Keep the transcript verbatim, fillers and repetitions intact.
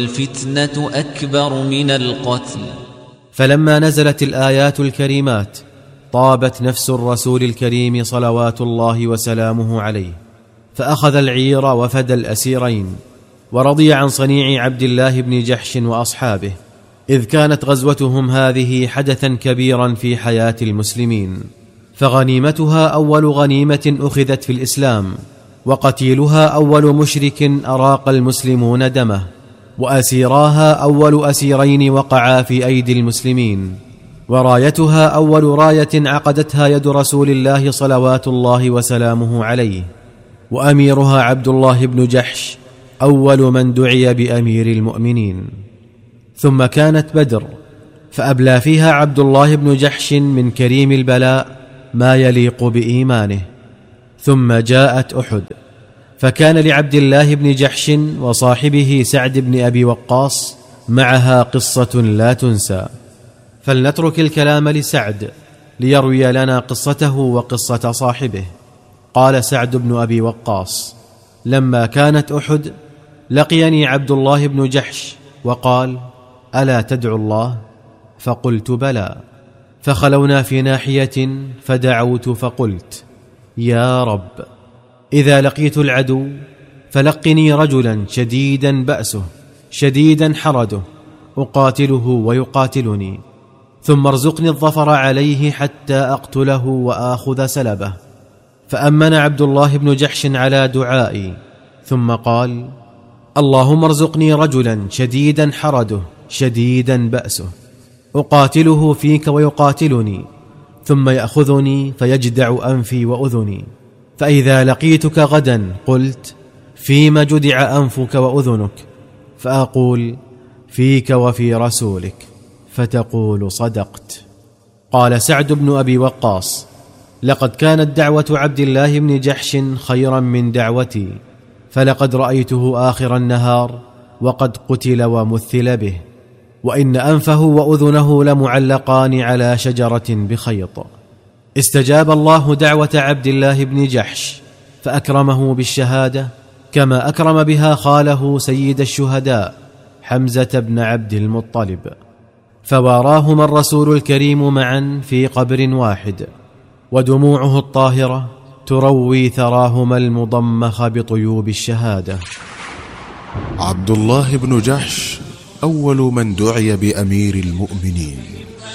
الفتنة أكبر من القتل. فلما نزلت الآيات الكريمات طابت نفس الرسول الكريم صلوات الله وسلامه عليه، فأخذ العير وفدى الأسيرين، ورضي عن صنيع عبد الله بن جحش وأصحابه، إذ كانت غزوتهم هذه حدثا كبيرا في حياة المسلمين، فغنيمتها أول غنيمة أخذت في الإسلام، وقتيلها أول مشرك أراق المسلمون دمه، وأسيراها أول أسيرين وقعا في أيدي المسلمين، ورايتها أول راية عقدتها يد رسول الله صلوات الله وسلامه عليه، وأميرها عبد الله بن جحش أول من دعي بأمير المؤمنين. ثم كانت بدر، فأبلى فيها عبد الله بن جحش من كريم البلاء ما يليق بإيمانه. ثم جاءت أحد، فكان لعبد الله بن جحش وصاحبه سعد بن أبي وقاص معها قصة لا تنسى، فلنترك الكلام لسعد ليروي لنا قصته وقصة صاحبه. قال سعد بن أبي وقاص: لما كانت أحد لقيني عبد الله بن جحش وقال: ألا تدعو الله؟ فقلت: بلى. فخلونا في ناحية فدعوت فقلت: يا رب، إذا لقيت العدو فلقني رجلا شديدا بأسه شديدا حرده أقاتله ويقاتلني، ثم ارزقني الظفر عليه حتى أقتله وآخذ سلبه. فأمن عبد الله بن جحش على دعائي، ثم قال: اللهم ارزقني رجلا شديدا حرده شديدا بأسه أقاتله فيك ويقاتلني، ثم يأخذني فيجدع أنفي وأذني، فإذا لقيتك غدا قلت: فيما جدع أنفك وأذنك؟ فأقول: فيك وفي رسولك، فتقول: صدقت. قال سعد بن أبي وقاص: لقد كانت دعوة عبد الله بن جحش خيرا من دعوتي، فلقد رأيته آخر النهار وقد قتل ومثل به، وإن أنفه وأذنه لمعلقان على شجرة بخيط. استجاب الله دعوة عبد الله بن جحش فأكرمه بالشهادة، كما أكرم بها خاله سيد الشهداء حمزة بن عبد المطلب، فواراهما الرسول الكريم معا في قبر واحد، ودموعه الطاهرة تروي ثراهما المضمخ بطيوب الشهادة. عبد الله بن جحش أول من دعي بأمير المؤمنين.